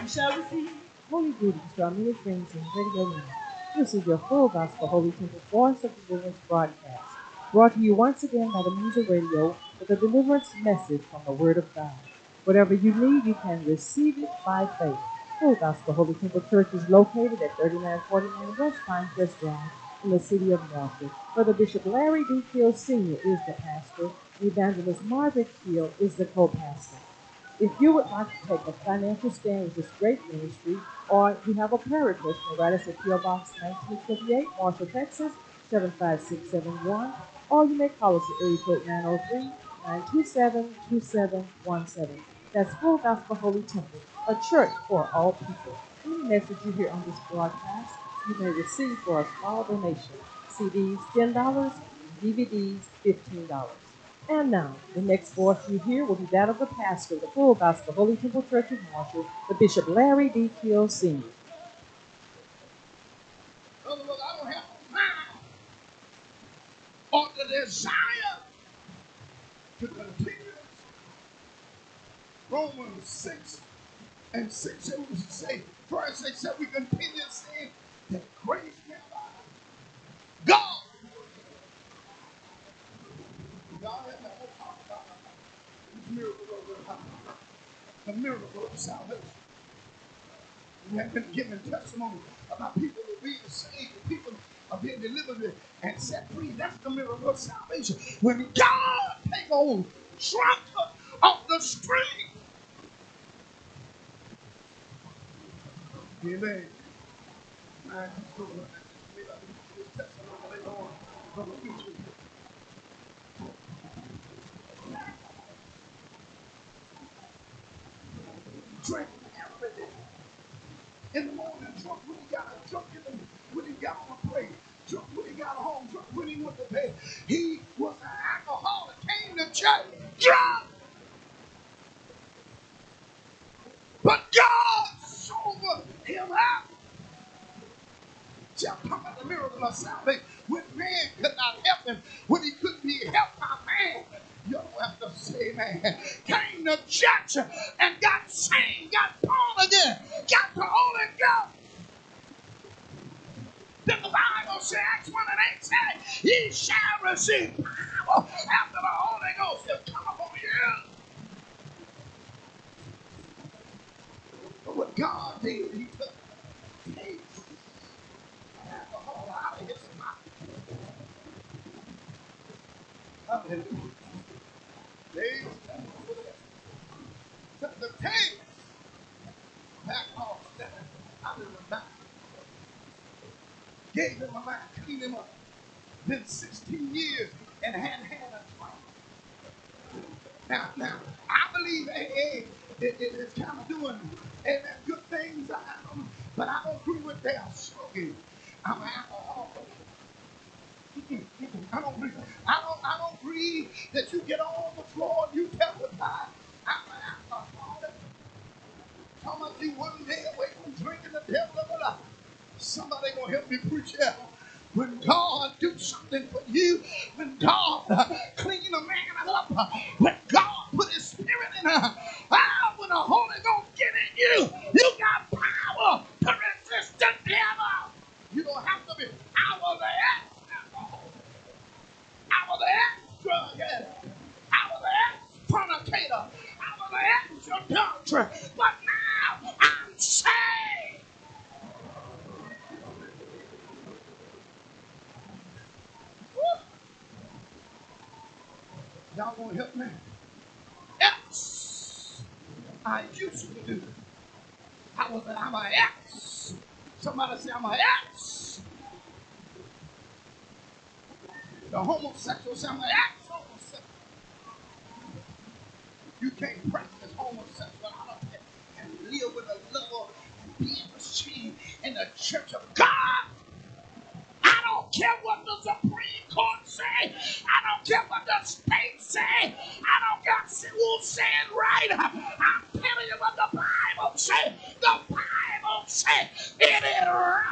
You shall receive holy greetings to our many friends in Radio Land. This is your full gospel Holy Temple Voice of Deliverance broadcast, brought to you once again by the Music Radio with a deliverance message from the Word of God. Whatever you need, you can receive it by faith. Full Gospel Holy Temple Church is located at 3949 West Pinecrest Drive in the city of Milford. Brother Bishop Larry D. Kiel Sr. is the pastor. Evangelist Margaret Kiel is the co-pastor. If you would like to take a financial stand with this great ministry, or you have a prayer request, you can write us at P.O. Box 1928, Marshall, Texas, 75671, or you may call us at area code 903-927-2717. That's Full Gospel Holy Temple, a church for all people. Any message you hear on this broadcast, you may receive for a small donation. CDs, $10, DVDs, $15. And now, the next voice you hear will be that of the pastor of the Full Gospel Holy Temple Church of Marshall, the Bishop Larry D. Kiel Sr. Brother, I don't have time or the desire to continue. Romans 6 and 6, it was say, first they said we continue saying that grace may abide. God has never talked about the miracle of salvation. We have been given testimony about people that being saved, people are being delivered and set free. That's the miracle of salvation. When God take on trunk of the street. Amen. Man, this testimony later on from the future. Drink every day. In the morning, drunk when he got a drunk when he got on a plane, drunk when he got home, drunk when he went to bed. He was an alcoholic, came to church drunk. But God sobered him up. Shall come at the miracle of salvation. When man could not help him, when he couldn't be helped by man, you don't have to say man. Came to church and got saved, got born again, got the Holy Ghost. Then the Bible says, Acts 1 and 8 says, ye shall receive power after the Holy Ghost has come upon you. But what God did, he took taste alcohol out of his mouth. Hallelujah. Took the taste back off out of his mouth. Gave him a mind, cleaned him up. Been 16 years and hadn't had a drink. Now, I believe AA is kind of doing good things, but I don't agree with their slogan. I'm an alcoholic. I don't agree that you get on the floor and you testify. I'm an alcoholic. How much you one day away from drinking the devil of a lie? Somebody gonna help me preach here. When God do something for you, when God clean a man up, when God put his spirit in her, when the Holy Ghost get in you, you got power to resist the devil. You don't have to be out of the ex-alcohol, out of the ex-drug addict, out of the ex-fornicator, out of the ex-adulterer, but now I'm saved. Y'all gonna help me? X. I used to do. I'm an X. Somebody say I'm an X. The homosexual say I'm an ex-homosexual. You can't practice homosexuality and live with a lover and be in the shame in the church of God. I don't care what the Supreme Court say. I don't care what the state say. I don't care who's saying right. I'm telling you what the Bible says. The Bible says it is right.